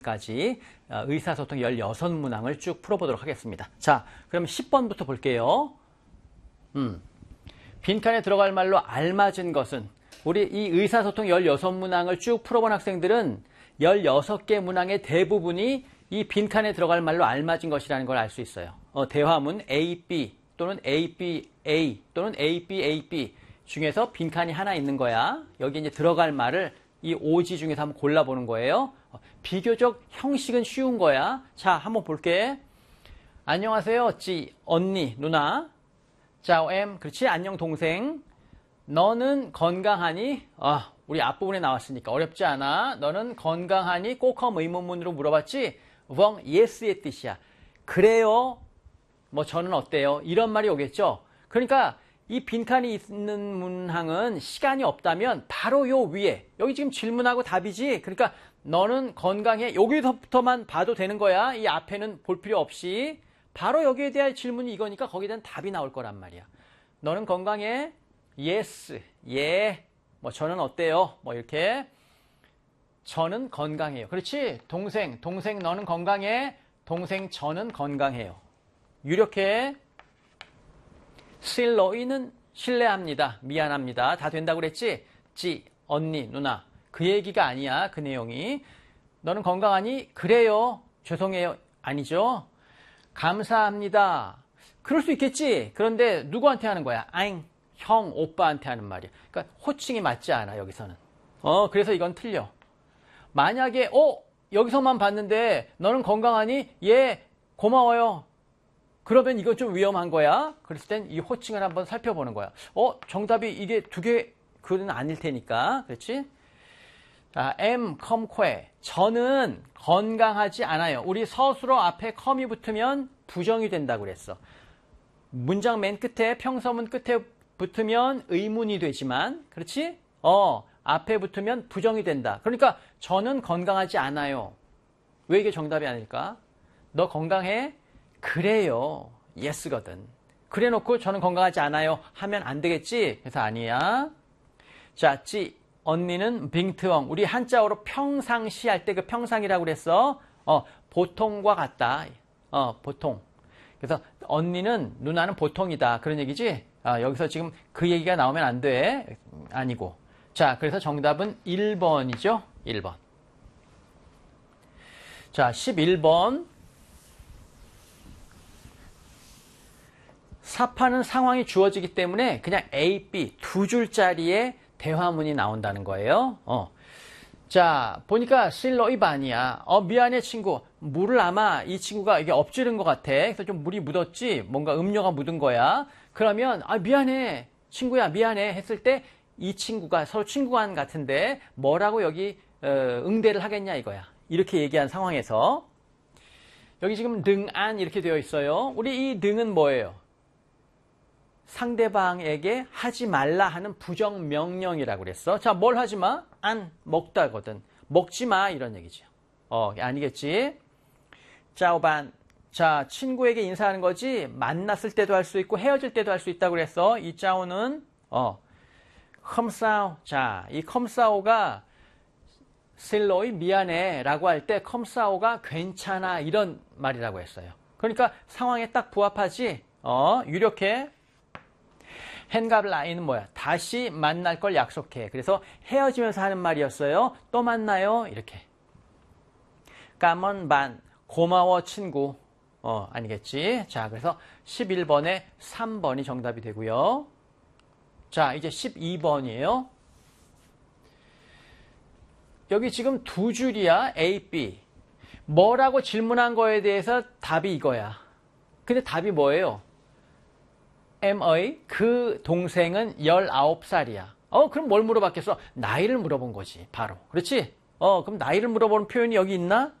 까지 의사소통 16문항을 쭉 풀어보도록 하겠습니다. 자, 그럼 10번부터 볼게요. 빈칸에 들어갈 말로 알맞은 것은, 우리 이 의사소통 16문항을 쭉 풀어본 학생들은 16개 문항의 대부분이 이 빈칸에 들어갈 말로 알맞은 것이라는 걸 알 수 있어요. 대화문 A, B 또는 A, B, A 또는 A, B, A, B 중에서 빈칸이 하나 있는 거야. 여기 이제 들어갈 말을 이 오지 중에서 한번 골라보는 거예요. 비교적 형식은 쉬운 거야. 자, 한번 볼게. 안녕하세요. 지, 언니, 누나. 짜오, 엠. 그렇지? 안녕, 동생. 너는 건강하니? 우리 앞부분에 나왔으니까 어렵지 않아. 너는 건강하니? 꼭컴 의문문으로 물어봤지? 웡, 예스의 뜻이야. 그래요? 뭐 저는 어때요? 이런 말이 오겠죠? 그러니까 이 빈칸이 있는 문항은 시간이 없다면 바로 요 위에, 여기 지금 질문하고 답이지? 그러니까 너는 건강해? 여기서부터만 봐도 되는 거야. 이 앞에는 볼 필요 없이. 바로 여기에 대한 질문이 이거니까 거기에 대한 답이 나올 거란 말이야. 너는 건강해? Yes, 예. 뭐 저는 어때요? 뭐 이렇게. 저는 건강해요. 그렇지? 동생 너는 건강해? 동생 저는 건강해요. 유력해. 실로이는 신뢰합니다. 미안합니다. 다 된다고 그랬지? 지, 언니, 누나. 그 얘기가 아니야. 그 내용이. 너는 건강하니? 그래요. 죄송해요. 아니죠. 감사합니다. 그럴 수 있겠지. 그런데 누구한테 하는 거야? 아잉, 형, 오빠한테 하는 말이야. 그러니까 호칭이 맞지 않아, 여기서는. 그래서 이건 틀려. 만약에 여기서만 봤는데 너는 건강하니? 예, 고마워요. 그러면 이건 좀 위험한 거야. 그랬을 땐 이 호칭을 한번 살펴보는 거야. 정답이 이게 두 개, 그건 아닐 테니까. 그렇지? 자, 엠, 컴, 쾌. 저는 건강하지 않아요. 우리 서술어 앞에 컴이 붙으면 부정이 된다고 그랬어. 문장 맨 끝에, 평서문 끝에 붙으면 의문이 되지만, 그렇지? 앞에 붙으면 부정이 된다. 그러니까 저는 건강하지 않아요. 왜 이게 정답이 아닐까? 너 건강해? 그래요. 예스거든. 그래 놓고 저는 건강하지 않아요 하면 안 되겠지? 그래서 아니야. 자, 지, 언니는 빙트엉. 우리 한자어로 평상시 할 때 그 평상이라고 그랬어. 보통과 같다. 보통. 그래서 언니는, 누나는 보통이다. 그런 얘기지? 여기서 지금 그 얘기가 나오면 안 돼. 아니고. 자, 그래서 정답은 1번이죠. 1번. 자, 11번. 삽하는 상황이 주어지기 때문에 그냥 A, B 두 줄짜리의 대화문이 나온다는 거예요. 자, 보니까 실로이 반이야. 미안해 친구. 물을 아마 이 친구가 이게 엎지른 것 같아. 그래서 좀 물이 묻었지. 뭔가 음료가 묻은 거야. 그러면 미안해 친구야, 미안해 했을 때 이 친구가, 서로 친구간 같은데 뭐라고 여기 응대를 하겠냐 이거야. 이렇게 얘기한 상황에서 여기 지금 등안 이렇게 되어 있어요. 우리 이 등은 뭐예요? 상대방에게 하지 말라 하는 부정 명령이라고 그랬어. 자, 뭘 하지 마? 안 먹다거든. 먹지 마 이런 얘기죠. 아니겠지? 짜오반. 자, 친구에게 인사하는 거지. 만났을 때도 할 수 있고 헤어질 때도 할 수 있다고 그랬어. 이 짜오는 컴싸오. 자, 이 컴싸오가 실로이 미안해 라고 할 때 컴싸오가 괜찮아 이런 말이라고 했어요. 그러니까 상황에 딱 부합하지. 유력해. 헨갑라이는 뭐야? 다시 만날 걸 약속해. 그래서 헤어지면서 하는 말이었어요. 또 만나요. 이렇게. 까먼 반. 고마워 친구. 아니겠지? 자, 그래서 11번에 3번이 정답이 되고요. 자, 이제 12번이에요. 여기 지금 두 줄이야. A, B. 뭐라고 질문한 거에 대해서 답이 이거야. 근데 답이 뭐예요? M의 그 동생은 19살이야. 그럼 뭘 물어봤겠어? 나이를 물어본 거지, 바로. 그렇지? 그럼 나이를 물어보는 표현이 여기 있나?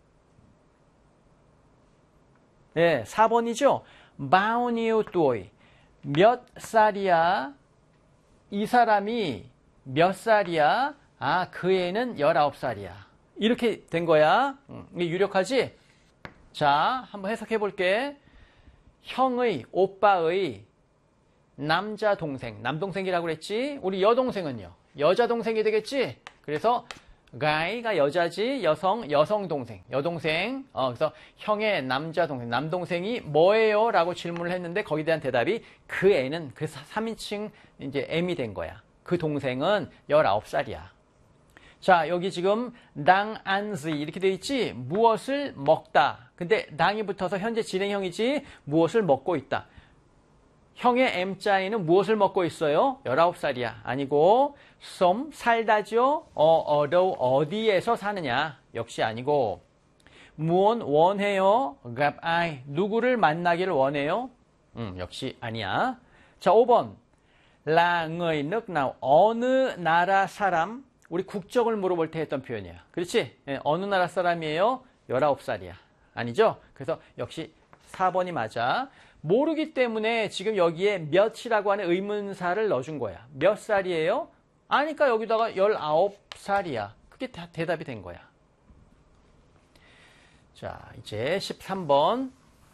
네, 4번이죠? 마오니오 뚜오이. 몇 살이야? 이 사람이 몇 살이야? 그 애는 19살이야. 이렇게 된 거야. 이게 유력하지? 자, 한번 해석해 볼게. 형의, 오빠의 남자 동생, 남동생이라고 그랬지? 우리 여동생은요? 여자 동생이 되겠지? 그래서 guy가 여자지, 여성 동생, 여동생. 그래서 형의 남자 동생, 남동생이 뭐예요? 라고 질문을 했는데 거기에 대한 대답이 그 애는 그 3인칭 이제 M이 된 거야. 그 동생은 19살이야. 자, 여기 지금 당 안지 이렇게 돼 있지? 무엇을 먹다. 근데 당이 붙어서 현재 진행형이지 무엇을 먹고 있다. 형의 M자에는 무엇을 먹고 있어요? 19살이야. 아니고 좀 살다죠? 어디에서 사느냐? 역시 아니고 무엇 원해요? gặp ai? 누구를 만나기를 원해요? 역시 아니야. 자, 5번 là người nước nào? 어느 나라 사람? 우리 국적을 물어볼 때 했던 표현이야. 그렇지? 네, 어느 나라 사람이에요? 19살이야. 아니죠? 그래서 역시 4번이 맞아. 모르기 때문에 지금 여기에 몇이라고 하는 의문사를 넣어준 거야. 몇 살이에요? 아니까 여기다가 19살이야. 그게 다 대답이 된 거야. 자, 이제 13번.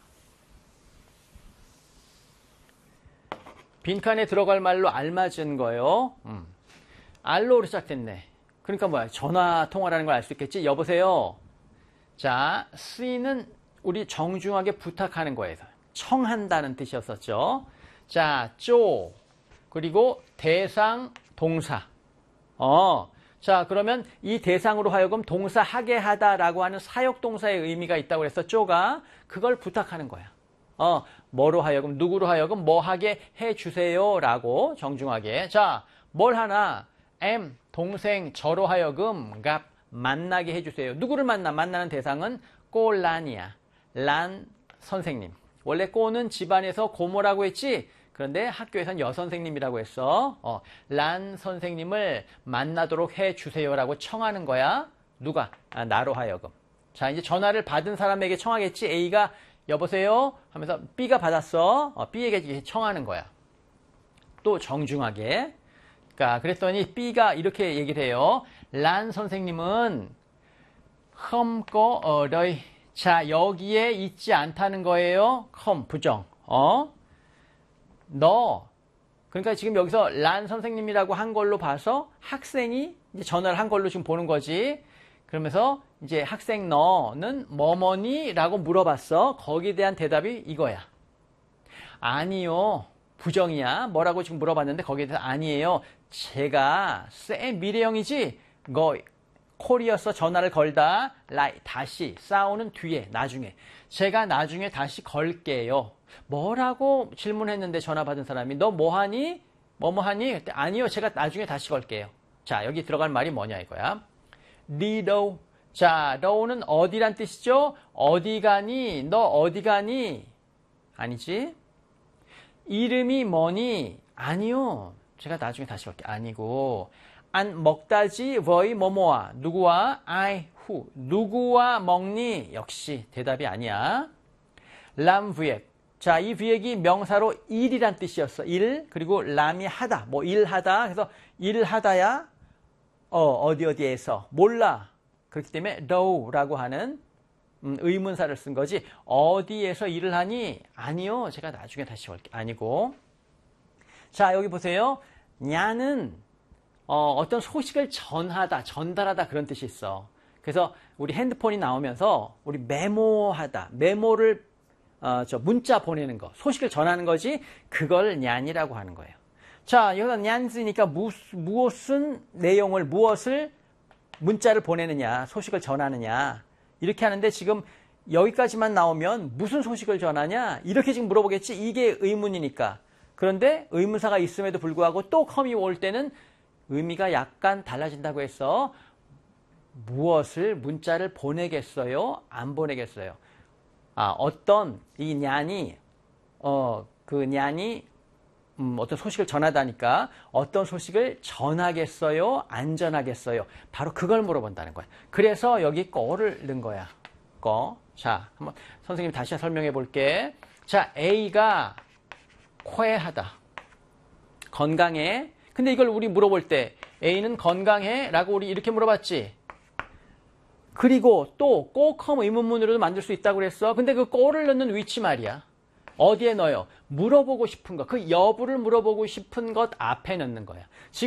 빈칸에 들어갈 말로 알맞은 거예요. 알로로 시작됐네. 그러니까 뭐야? 전화 통화라는 걸 알 수 있겠지? 여보세요. 자, 쓰이는 우리 정중하게 부탁하는 거예요. 청한다는 뜻이었었죠. 자, 쪼. 그리고 대상 동사. 자, 그러면 이 대상으로 하여금 동사하게 하다라고 하는 사역동사의 의미가 있다고 해서 쪼가 그걸 부탁하는 거야. 뭐로 하여금, 누구로 하여금 뭐 하게 해주세요라고 정중하게. 자, 뭘 하나? M, 동생, 저로 하여금 gặp, 만나게 해주세요. 누구를 만나는 대상은 꼬란이야. 란 선생님. 원래 꼬는 집안에서 고모라고 했지? 그런데 학교에선 여선생님이라고 했어. 란 선생님을 만나도록 해주세요라고 청하는 거야. 누가? 나로 하여금. 자, 이제 전화를 받은 사람에게 청하겠지? A가 여보세요? 하면서 B가 받았어. B에게 청하는 거야. 또 정중하게. 그러니까 그랬더니 B가 이렇게 얘기를 해요. 란 선생님은 không có ở đây. 자, 여기에 있지 않다는 거예요. không, 부정. 너. 그러니까 지금 여기서 란 선생님이라고 한 걸로 봐서 학생이 이제 전화를 한 걸로 지금 보는 거지. 그러면서 이제 학생 너는 뭐뭐니? 라고 물어봤어. 거기에 대한 대답이 이거야. 아니요. 부정이야. 뭐라고 지금 물어봤는데 거기에 대해서 아니에요. 제가 미래형이지. 콜이어서 전화를 걸다. 다시 싸우는 뒤에 나중에. 제가 나중에 다시 걸게요. 뭐라고 질문했는데 전화 받은 사람이 너 뭐하니? 뭐뭐하니? 그때 아니요. 제가 나중에 다시 걸게요. 자, 여기 들어갈 말이 뭐냐 이거야. 리도. 자, 너는 어디란 뜻이죠? 어디 가니? 너 어디 가니? 아니지? 이름이 뭐니? 아니요. 제가 나중에 다시 볼게. 아니고. 안 먹다지 với 뭐뭐와. 누구와? I, who. 누구와 먹니? 역시 대답이 아니야. làm việc. 자, 이 viec이 명사로 일이란 뜻이었어. 일. 그리고 람이 하다. 뭐 일하다. 그래서 일하다야. 어디에서. 몰라. 그렇기 때문에 do라고 하는 의문사를 쓴 거지. 어디에서 일을 하니? 아니요. 제가 나중에 다시 올게. 아니고. 자, 여기 보세요. 냐는 어떤 소식을 전달하다 그런 뜻이 있어. 그래서 우리 핸드폰이 나오면서 우리 메모하다. 메모를 문자 보내는 거. 소식을 전하는 거지. 그걸 냐니라고 하는 거예요. 자, 여기서 냐니니까 무엇을 문자를 보내느냐, 소식을 전하느냐. 이렇게 하는데 지금 여기까지만 나오면 무슨 소식을 전하냐? 이렇게 지금 물어보겠지? 이게 의문이니까. 그런데 의문사가 있음에도 불구하고 또 컴이 올 때는 의미가 약간 달라진다고 해서 무엇을 문자를 보내겠어요? 안 보내겠어요? 어떤 이 냐니, 그 냐니 어떤 소식을 전하다니까 어떤 소식을 전하겠어요? 안 전하겠어요? 바로 그걸 물어본다는 거야. 그래서 여기 거를 넣은 거야. 거. 자, 한번 선생님이 다시 설명해 볼게. 자, A가 쾌하다. 건강해. 근데 이걸 우리 물어볼 때 A는 건강해? 라고 우리 이렇게 물어봤지. 그리고 또 꼬컴 의문문으로도 만들 수 있다고 그랬어. 근데 그 꼬를 넣는 위치 말이야. 어디에 넣어요? 물어보고 싶은 것. 그 여부를 물어보고 싶은 것 앞에 넣는 거야. 지금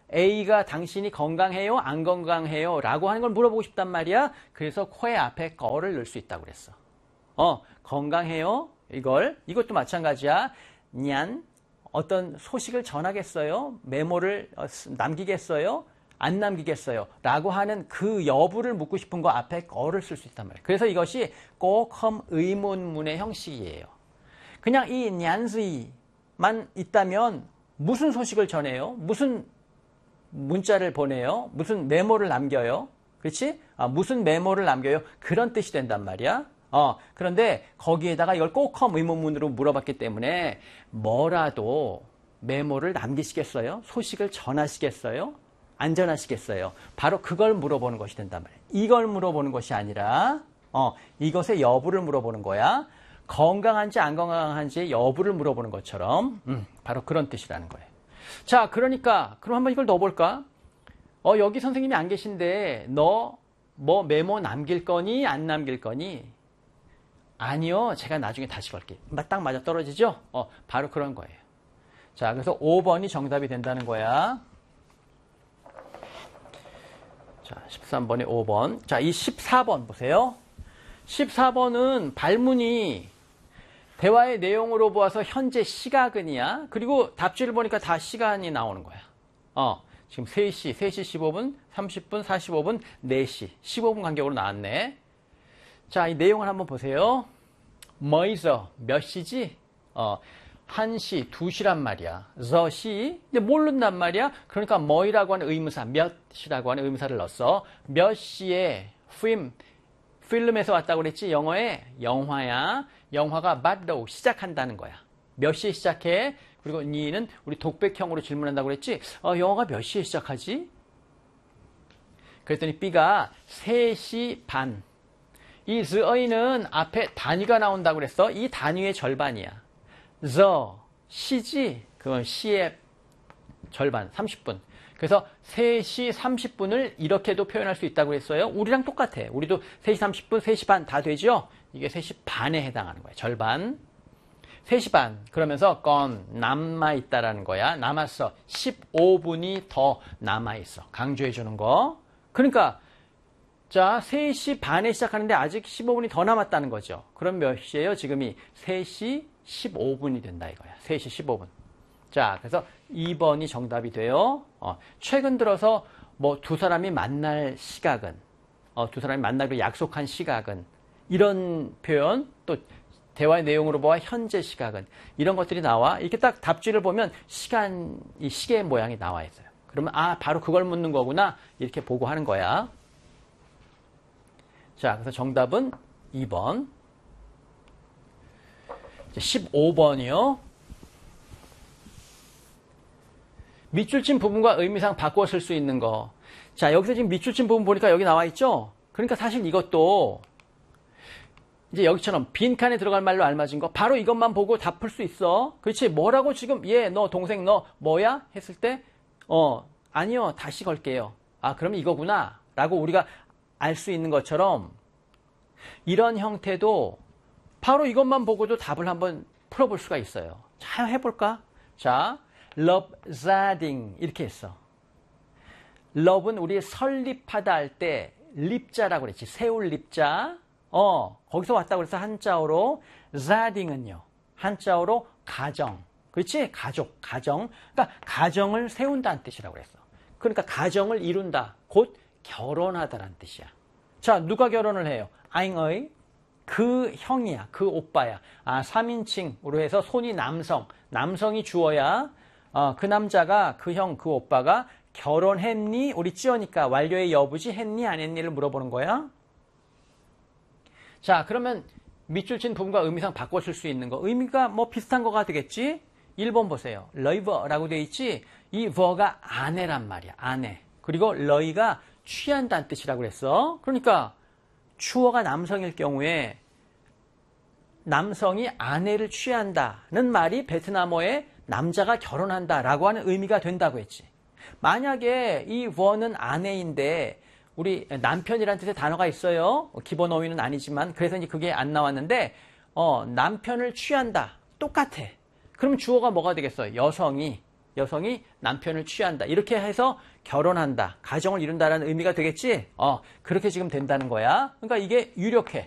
A가 당신이 건강해요? 안 건강해요? 라고 하는 걸 물어보고 싶단 말이야. 그래서 코의 앞에 거를 넣을 수 있다고 그랬어. 건강해요? 이것도 마찬가지야. 냔, 어떤 소식을 전하겠어요? 메모를 남기겠어요? 안 남기겠어요? 라고 하는 그 여부를 묻고 싶은 거 앞에 거를 쓸 수 있단 말이에요. 그래서 이것이 꼭컴 의문문의 형식이에요. 그냥 이 냔즈이만 있다면 무슨 소식을 전해요? 무슨 문자를 보내요? 무슨 메모를 남겨요? 그렇지? 무슨 메모를 남겨요? 그런 뜻이 된단 말이야. 그런데 거기에다가 이걸 꼭컴 의문문으로 물어봤기 때문에 뭐라도 메모를 남기시겠어요? 소식을 전하시겠어요? 안 전하시겠어요? 바로 그걸 물어보는 것이 된단 말이에요. 이걸 물어보는 것이 아니라 이것의 여부를 물어보는 거야. 건강한지 안 건강한지 여부를 물어보는 것처럼 바로 그런 뜻이라는 거예요. 자, 그러니까 그럼 한번 이걸 넣어볼까? 여기 선생님이 안 계신데 너 뭐 메모 남길 거니 안 남길 거니? 아니요, 제가 나중에 다시 걸게. 딱 맞아 떨어지죠? 바로 그런 거예요. 자, 그래서 5번이 정답이 된다는 거야. 자, 13번에 5번. 자, 이 14번 보세요. 14번은 발문이 대화의 내용으로 보아서 현재 시각은이야. 그리고 답지를 보니까 다 시간이 나오는 거야. 지금 3시 15분, 30분, 45분, 4시, 15분 간격으로 나왔네. 자, 이 내용을 한번 보세요. 뭐이서 몇 시지? 1시, 2시란 말이야. 저시, 이제 모른단 말이야. 그러니까 뭐이라고 하는 의문사, 몇 시라고 하는 의문사를 넣었어. 몇 시에 필름에서 왔다고 그랬지? 영어에 영화야. 영화가 bắt đầu 시작한다는 거야. 몇 시에 시작해? 그리고 니는 우리 독백형으로 질문한다고 그랬지? 영화가 몇 시에 시작하지? 그랬더니 B가 3시 반. 이 z어이는 앞에 단위가 나온다고 그랬어. 이 단위의 절반이야. 시지? 그건 시의 절반, 30분. 그래서 3시 30분을 이렇게도 표현할 수 있다고 했어요. 우리랑 똑같아. 우리도 3시 30분, 3시 반 다 되죠? 이게 3시 반에 해당하는 거야. 절반. 3시 반. 그러면서 건 남아있다라는 거야. 남았어. 15분이 더 남아있어. 강조해 주는 거. 그러니까 자, 3시 반에 시작하는데 아직 15분이 더 남았다는 거죠. 그럼 몇 시예요? 지금이 3시 15분이 된다 이거야. 3시 15분. 자, 그래서 2번이 정답이 돼요. 최근 들어서 뭐 두 사람이 만날 시각은, 두 사람이 만나기로 약속한 시각은, 이런 표현, 또 대화의 내용으로 보아 현재 시각은, 이런 것들이 나와. 이렇게 딱 답지를 보면 이 시계의 모양이 나와 있어요. 그러면 바로 그걸 묻는 거구나. 이렇게 보고 하는 거야. 자, 그래서 정답은 2번. 15번이요. 밑줄 친 부분과 의미상 바꿔 쓸 수 있는 거. 자, 여기서 지금 밑줄 친 부분 보니까 여기 나와 있죠? 그러니까 사실 이것도 이제 여기처럼 빈칸에 들어갈 말로 알맞은 거 바로 이것만 보고 다 풀 수 있어. 그렇지? 뭐라고 지금 너 동생 너 뭐야? 했을 때 아니요. 다시 걸게요. 그러면 이거구나. 라고 우리가 알 수 있는 것처럼 이런 형태도 바로 이것만 보고도 답을 한번 풀어볼 수가 있어요. 자, 해볼까? 자, love zadding 이렇게 했어. love는 우리 설립하다 할 때 립자라고 그랬지. 세울 립자. 거기서 왔다고 그래서 한자어로 zadding은요. 한자어로 가정. 그렇지? 가정. 그러니까 가정을 세운다는 뜻이라고 그랬어. 그러니까 가정을 이룬다. 곧 결혼하다라는 뜻이야. 자, 누가 결혼을 해요? 아잉의 그 형이야. 그 오빠야. 3인칭으로 해서 손이 남성이 주어야 그 남자가 그 형, 그 오빠가 결혼했니? 우리 찌어니까 완료의 여부지 했니? 안 했니를 물어보는 거야. 자, 그러면 밑줄 친 부분과 의미상 바꿔 쓸 수 있는 거. 의미가 뭐 비슷한 거가 되겠지? 1번 보세요. 러이버라고 돼 있지? 이 버가 아내란 말이야. 아내. 그리고 러이가 취한다는 뜻이라고 그랬어. 그러니까 주어가 남성일 경우에 남성이 아내를 취한다는 말이 베트남어에 남자가 결혼한다라고 하는 의미가 된다고 했지. 만약에 이 버는 아내인데 우리 남편이라는 뜻의 단어가 있어요. 기본 어휘는 아니지만 그래서 이제 그게 안 나왔는데 남편을 취한다. 똑같아. 그럼 주어가 뭐가 되겠어요? 여성이 여성이 남편을 취한다. 이렇게 해서 결혼한다. 가정을 이룬다라는 의미가 되겠지? 그렇게 지금 된다는 거야. 그러니까 이게 유력해.